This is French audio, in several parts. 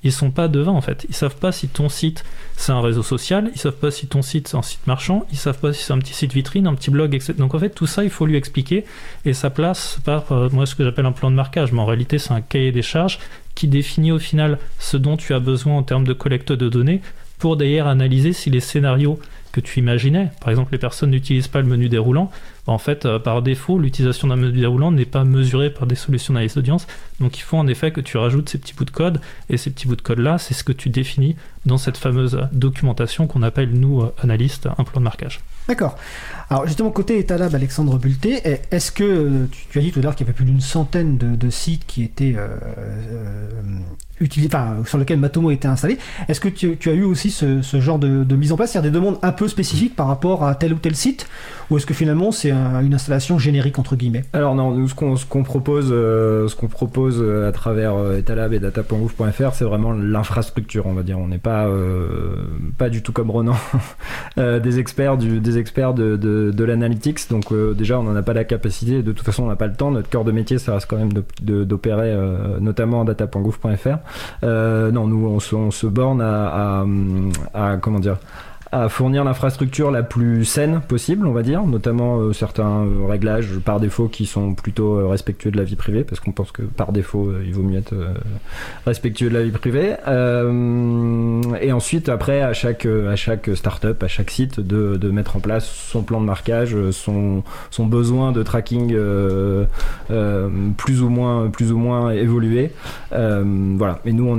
ils sont pas devins en fait. Ils savent pas si ton site c'est un réseau social, ils savent pas si ton site c'est un site marchand, ils savent pas si c'est un petit site vitrine, un petit blog, etc. Donc en fait tout ça il faut lui expliquer et ça place par moi ce que j'appelle un plan de marquage, mais en réalité c'est un cahier des charges qui définit au final ce dont tu as besoin en termes de collecte de données pour d'ailleurs analyser si les scénarios que tu imaginais, par exemple les personnes n'utilisent pas le menu déroulant, en fait par défaut l'utilisation d'un menu déroulant n'est pas mesurée par des solutions d'analyse d'audience, donc il faut en effet que tu rajoutes ces petits bouts de code, et ces petits bouts de code là c'est ce que tu définis dans cette fameuse documentation qu'on appelle nous analystes un plan de marquage. D'accord. Alors justement côté Etalab, Alexandre Bulté, est-ce que tu as dit tout à l'heure qu'il y avait plus d'une centaine de sites qui étaient utilisés, enfin sur lesquels Matomo était installé. Est-ce que tu as eu aussi ce genre de mise en place, c'est-à-dire des demandes un peu spécifiques par rapport à tel ou tel site, ou est-ce que finalement c'est une installation générique entre guillemets? Alors non, nous ce qu'on propose à travers Etalab et data.gouv.fr, c'est vraiment l'infrastructure, on va dire. On n'est pas du tout comme Ronan des experts de l'analytics, donc déjà on n'en a pas la capacité, de toute façon on n'a pas le temps, notre cœur de métier ça reste quand même d'opérer notamment en data.gouv.fr. Non, nous on se borne à comment dire, à fournir l'infrastructure la plus saine possible, on va dire, notamment certains réglages par défaut qui sont plutôt respectueux de la vie privée, parce qu'on pense que par défaut il vaut mieux être respectueux de la vie privée, et ensuite après à chaque startup, à chaque site de mettre en place son plan de marquage, son besoin de tracking plus ou moins évolué, voilà. Et nous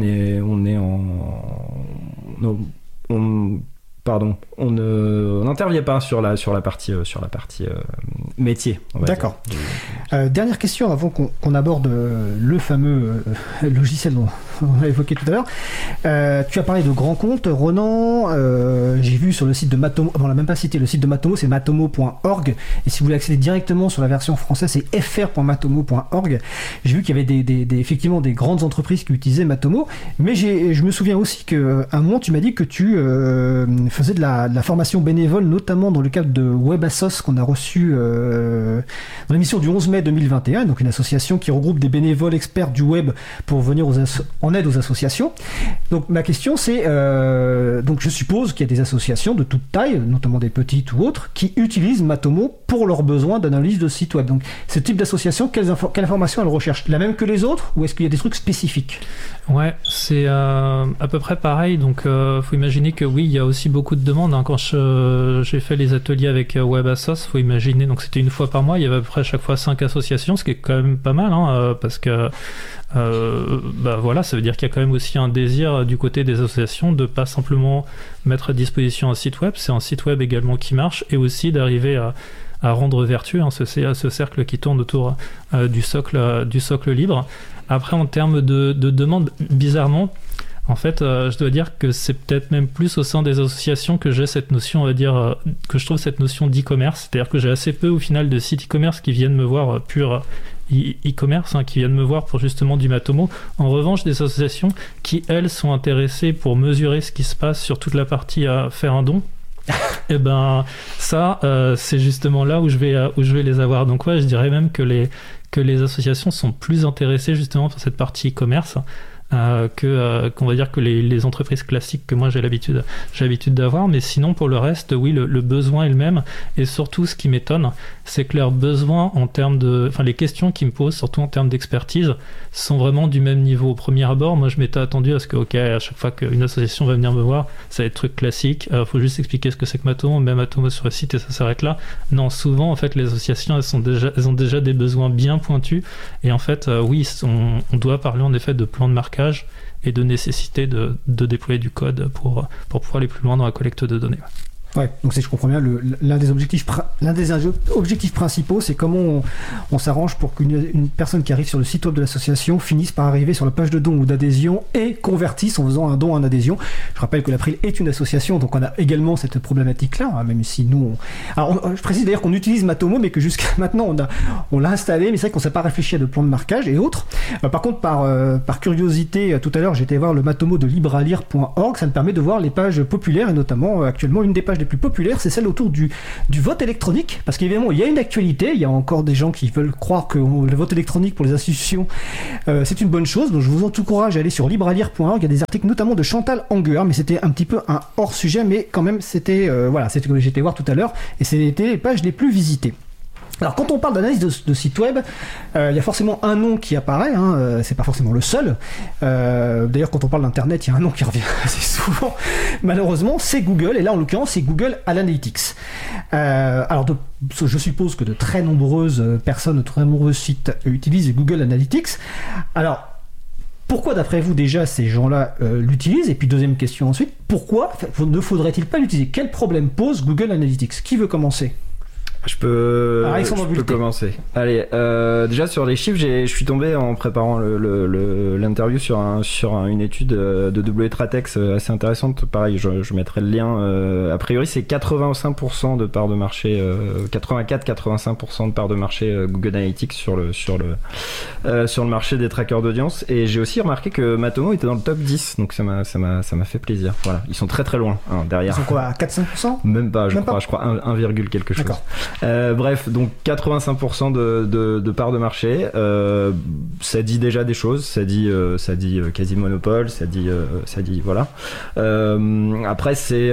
on n'intervient pas sur la partie métier. D'accord. Dernière question avant qu'on aborde le fameux logiciel dont on a évoqué tout à l'heure. Tu as parlé de grands comptes, Ronan. J'ai vu sur le site de Matomo, on l'a même pas cité, le site de Matomo c'est matomo.org, et si vous voulez accéder directement sur la version française c'est fr.matomo.org. J'ai vu qu'il y avait effectivement des grandes entreprises qui utilisaient Matomo, mais je me souviens aussi qu'à un moment tu m'as dit que tu faisais de la formation bénévole, notamment dans le cadre de WebAssos qu'on a reçu dans l'émission du 11 mai 2021, donc une association qui regroupe des bénévoles experts du web pour venir en aide aux associations. Donc ma question c'est, donc je suppose qu'il y a des associations de toute taille, notamment des petites ou autres, qui utilisent Matomo pour leurs besoins d'analyse de site web. Donc ce type d'association, quelle information elles recherchent? La même que les autres, ou est-ce qu'il y a des trucs spécifiques? Ouais, c'est à peu près pareil. Donc, faut imaginer que oui, il y a aussi beaucoup de demandes. Hein. Quand j'ai fait les ateliers avec WebAssos, faut imaginer. Donc, c'était une fois par mois. Il y avait à peu près à chaque fois 5 associations, ce qui est quand même pas mal, hein, parce que voilà, ça veut dire qu'il y a quand même aussi un désir du côté des associations de pas simplement mettre à disposition un site web. C'est un site web également qui marche, et aussi d'arriver à rendre vertueux ce cercle qui tourne autour du socle libre. Après, en termes de demande, bizarrement, en fait, je dois dire que c'est peut-être même plus au sein des associations que j'ai cette notion, on va dire, que je trouve cette notion d'e-commerce. C'est-à-dire que j'ai assez peu, au final, de sites e-commerce qui viennent me voir pur e-commerce, hein, qui viennent me voir pour justement du Matomo. En revanche, des associations qui, elles, sont intéressées pour mesurer ce qui se passe sur toute la partie faire un don. Et ben ça, c'est justement là où je vais les avoir. Donc ouais, je dirais même que les associations sont plus intéressées justement pour cette partie e-commerce qu'on va dire que les entreprises classiques que moi j'ai l'habitude d'avoir. Mais sinon pour le reste, oui, le besoin est le même, et surtout ce qui m'étonne, c'est que leurs besoins en termes les questions qu'ils me posent, surtout en termes d'expertise, sont vraiment du même niveau. Au premier abord, moi je m'étais attendu à ce que à chaque fois qu'une association va venir me voir, ça va être truc classique, faut juste expliquer ce que c'est que Matomo, même Matomo sur le site, et ça s'arrête là. Non, souvent en fait les associations elles ont déjà des besoins bien pointus, et en fait oui, on doit parler en effet de plan de marquage et de nécessité de déployer du code pour pouvoir aller plus loin dans la collecte de données. Ouais, donc si je comprends bien, l'un des objectifs principaux, c'est comment on s'arrange pour qu'une personne qui arrive sur le site web de l'association finisse par arriver sur la page de don ou d'adhésion et convertisse en faisant un don en adhésion. Je rappelle que l'April est une association, donc on a également cette problématique-là, hein, même si nous... je précise d'ailleurs qu'on utilise Matomo, mais que jusqu'à maintenant on l'a installé, mais c'est vrai qu'on ne s'est pas réfléchi à de plans de marquage et autres. Par contre, par curiosité, tout à l'heure, j'ai été voir le Matomo de librealire.org, ça me permet de voir les pages populaires, et notamment actuellement une des pages les plus populaires, c'est celle autour du vote électronique, parce qu'évidemment il y a une actualité, il y a encore des gens qui veulent croire que le vote électronique pour les institutions c'est une bonne chose, donc je vous encourage à aller sur librealire.org, il y a des articles notamment de Chantal Anguer, mais c'était un petit peu un hors sujet, mais quand même c'était c'était que j'étais voir tout à l'heure, et c'était les pages les plus visitées. Alors quand on parle d'analyse de site web, il y a forcément un nom qui apparaît, c'est pas forcément le seul. D'ailleurs quand on parle d'internet, il y a un nom qui revient assez souvent. Malheureusement, c'est Google, et là en l'occurrence c'est Google Analytics. Alors je suppose que de très nombreuses personnes, de très nombreux sites utilisent Google Analytics. Alors pourquoi d'après vous déjà ces gens-là l'utilisent? Et puis deuxième question ensuite, pourquoi ne faudrait-il pas l'utiliser? Quel problème pose Google Analytics? Qui veut commencer? Je peux commencer. Allez, déjà sur les chiffres, je suis tombé en préparant l'interview sur une étude de WTratex assez intéressante. Pareil, je mettrai le lien. A priori, c'est 85% de part de marché, 84-85% de part de marché Google Analytics sur le marché des trackers d'audience. Et j'ai aussi remarqué que Matomo était dans le top 10, donc ça m'a fait plaisir. Voilà, ils sont très très loin derrière. Ils sont quoi, à 4-5%? Même pas, je crois 1, quelque chose. D'accord. Bref, donc 85% de part de marché, ça dit déjà des choses, ça dit quasi monopole, ça dit voilà. Après c'est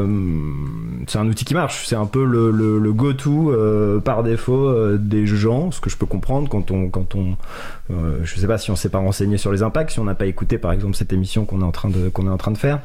un outil qui marche, c'est un peu le go-to par défaut des gens, ce que je peux comprendre quand on je sais pas si on s'est pas renseigné sur les impacts, si on n'a pas écouté par exemple cette émission qu'on est en train de faire.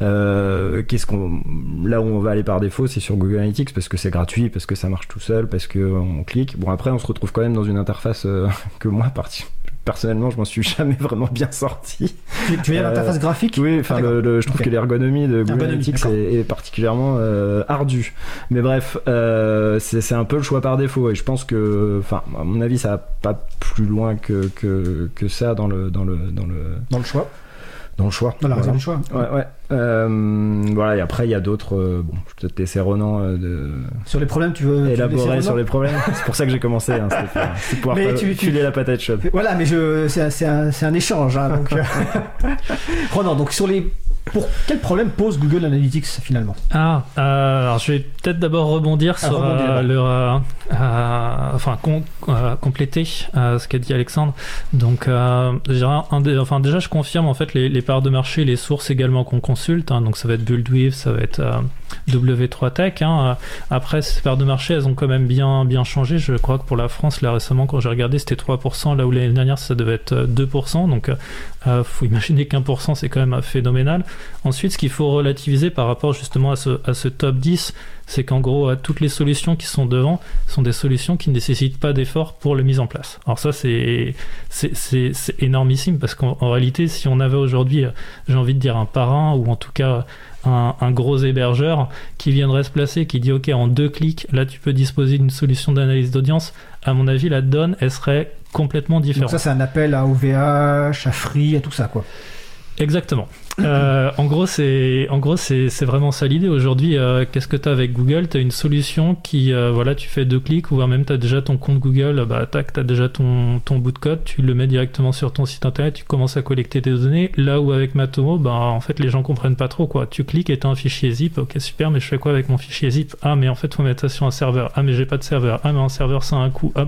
Là où on va aller par défaut, c'est sur Google Analytics parce que c'est gratuit, parce que ça marche tout seul, parce qu'on clique. Bon, après on se retrouve quand même dans une interface que moi personnellement je m'en suis jamais vraiment bien sorti. Tu veux dire l'interface graphique? Oui, enfin je trouve que l'ergonomie de Google Analytics est particulièrement ardue. Mais bref, c'est un peu le choix par défaut, et je pense que, enfin, à mon avis, ça va pas plus loin que ça dans le choix. Dans le choix. Dans la raison du choix. Ouais. Voilà, et après il y a d'autres. Je vais peut-être laisser Ronan sur les problèmes, tu veux élaborer sur les problèmes. C'est pour ça que j'ai commencé. C'est pour pouvoir filer la patate chaude. Voilà, mais c'est un échange. Donc, Ronan, donc pour quel problème pose Google Analytics finalement? Alors je vais peut-être d'abord rebondir sur compléter ce qu'a dit Alexandre. Donc je dirais déjà je confirme en fait les parts de marché, les sources également qu'on consulte. Donc ça va être Buildweave, ça va être W3Tech. Après ces parts de marché, elles ont quand même bien changé. Je crois que pour la France là récemment quand j'ai regardé c'était 3%, là où l'année dernière ça devait être 2%. Donc faut imaginer qu'1% c'est quand même phénoménal. Ensuite, ce qu'il faut relativiser par rapport justement à ce top 10, c'est qu'en gros, toutes les solutions qui sont devant sont des solutions qui ne nécessitent pas d'efforts pour la mise en place. Alors ça, c'est énormissime, parce qu'en réalité, si on avait aujourd'hui, j'ai envie de dire un parrain, ou en tout cas un gros hébergeur qui viendrait se placer, qui dit ok, en 2 clics, là tu peux disposer d'une solution d'analyse d'audience, à mon avis, la donne, elle serait complètement différente. Donc ça, c'est un appel à OVH, à Free, à tout ça, quoi. Exactement. En gros, c'est vraiment ça l'idée. Aujourd'hui, qu'est-ce que tu as avec Google? Tu as une solution qui, tu fais 2 clics, ou même tu as déjà ton compte Google, tu as déjà ton bout de code, tu le mets directement sur ton site internet, tu commences à collecter tes données. Là où avec Matomo, en fait, les gens comprennent pas trop, quoi. Tu cliques et tu as un fichier zip, ok, super, mais je fais quoi avec mon fichier zip? Ah, mais en fait, faut mettre ça sur un serveur. Ah, mais j'ai pas de serveur. Ah, mais un serveur, ça a un coût. Ah,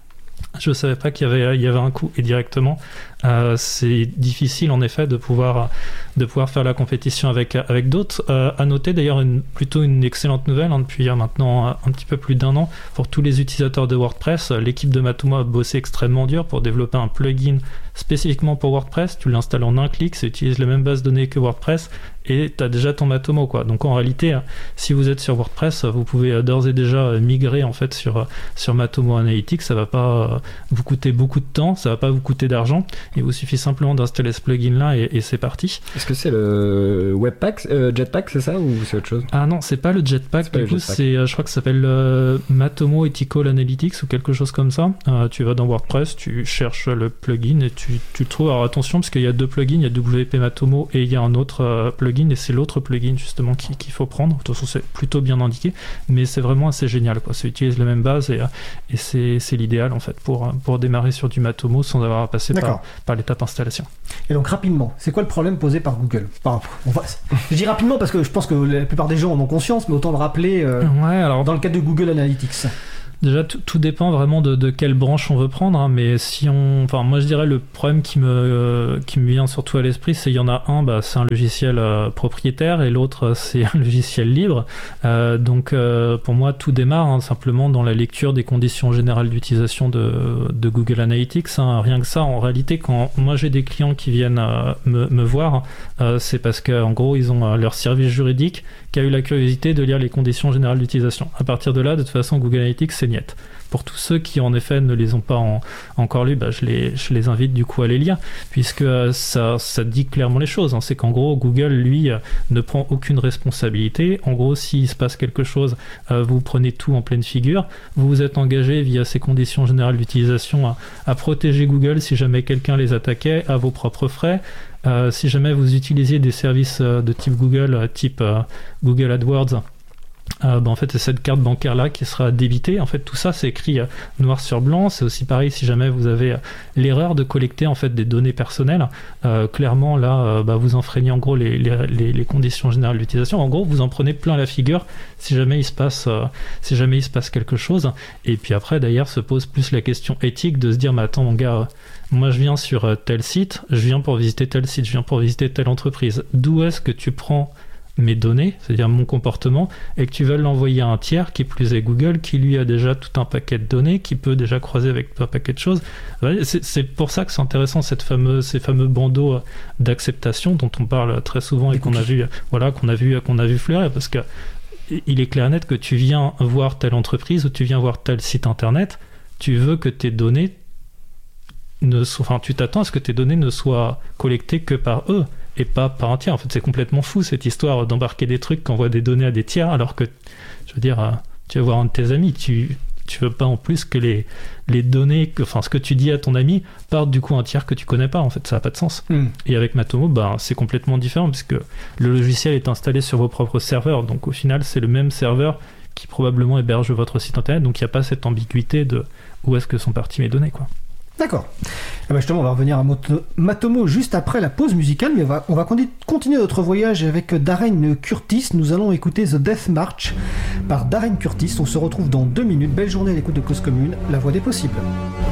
je savais pas qu'il y avait un coût, et directement c'est difficile en effet de pouvoir faire la compétition avec d'autres. À noter d'ailleurs plutôt une excellente nouvelle, depuis maintenant un petit peu plus d'1 an, pour tous les utilisateurs de WordPress. L'équipe de Matomo a bossé extrêmement dur pour développer un plugin spécifiquement pour WordPress. Tu l'installes en 1 clic, ça utilise les mêmes bases de données que WordPress, et tu as déjà ton Matomo, quoi. Donc en réalité, si vous êtes sur WordPress, vous pouvez d'ores et déjà migrer en fait sur Matomo Analytics. Ça va pas vous coûter beaucoup de temps, ça va pas vous coûter d'argent, il vous suffit simplement d'installer ce plugin là et c'est parti. Est-ce que c'est le Webpack, Jetpack, c'est ça, ou c'est autre chose? Ah non, c'est pas le Jetpack, du coup je crois que ça s'appelle Matomo Ethical Analytics ou quelque chose comme ça. Tu vas dans WordPress, tu cherches le plugin et tu le trouves. Alors attention, parce qu'il y a 2 plugins, il y a WP Matomo et il y a un autre plugin, et c'est l'autre plugin justement qu'il faut prendre. De toute façon, c'est plutôt bien indiqué, mais c'est vraiment assez génial, quoi. Ça utilise la même base, et c'est l'idéal en fait pour démarrer sur du Matomo sans avoir à passer l'étape installation. Et donc rapidement, c'est quoi le problème posé par Google? Je dis rapidement parce que je pense que la plupart des gens en ont conscience, mais autant le rappeler alors, dans le cadre de Google Analytics. Déjà, tout dépend vraiment de quelle branche on veut prendre, hein, mais moi je dirais le problème qui me vient surtout à l'esprit, c'est il y en a un, c'est un logiciel propriétaire et l'autre c'est un logiciel libre. Donc pour moi tout démarre simplement dans la lecture des conditions générales d'utilisation de Google Analytics. Hein. Rien que ça, en réalité, quand moi j'ai des clients qui viennent me voir, c'est parce qu'en gros ils ont leur service juridique qui a eu la curiosité de lire les conditions générales d'utilisation. À partir de là, de toute façon, Google Analytics, c'est niet. Pour tous ceux qui, en effet, ne les ont pas encore lus, je les invite du coup à les lire, puisque ça dit clairement les choses. Hein. C'est qu'en gros, Google, lui, ne prend aucune responsabilité. En gros, s'il se passe quelque chose, vous prenez tout en pleine figure. Vous vous êtes engagé, via ces conditions générales d'utilisation, à protéger Google si jamais quelqu'un les attaquait à vos propres frais. Si jamais vous utilisiez des services de type Google, type Google AdWords, en fait c'est cette carte bancaire là qui sera débitée. En fait tout ça c'est écrit noir sur blanc. C'est aussi pareil si jamais vous avez l'erreur de collecter en fait des données personnelles, clairement là vous enfreignez en gros les conditions générales d'utilisation. En gros vous en prenez plein la figure si jamais il se passe quelque chose. Et puis après d'ailleurs se pose plus la question éthique de se dire mais attends mon gars, moi je viens sur tel site, je viens pour visiter tel site, je viens pour visiter telle entreprise, d'où est-ce que tu prends mes données, c'est-à-dire mon comportement, et que tu vas l'envoyer à un tiers, qui plus est Google, qui lui a déjà tout un paquet de données, qui peut déjà croiser avec un paquet de choses. C'est pour ça que c'est intéressant ces fameux bandeaux d'acceptation dont on parle très souvent et qu'on a vu fleurir, parce que il est clair et net que tu viens voir telle entreprise ou tu viens voir tel site internet, tu veux que tes données tu t'attends à ce que tes données ne soient collectées que par eux et pas par un tiers. En fait, c'est complètement fou cette histoire d'embarquer des trucs qui envoient des données à des tiers, alors que, je veux dire, tu vas voir un de tes amis, tu veux pas en plus que les données, ce que tu dis à ton ami partent du coup à un tiers que tu connais pas. En fait, ça n'a pas de sens. Et avec Matomo, c'est complètement différent, puisque le logiciel est installé sur vos propres serveurs, donc au final, c'est le même serveur qui probablement héberge votre site internet, donc il n'y a pas cette ambiguïté de où est-ce que sont parties mes données, quoi. D'accord. Justement, on va revenir à Matomo juste après la pause musicale, mais on va continuer notre voyage avec Darren Curtis. Nous allons écouter The Death March par Darren Curtis. On se retrouve dans 2 minutes. Belle journée à l'écoute de Cause Commune, la voix des possibles.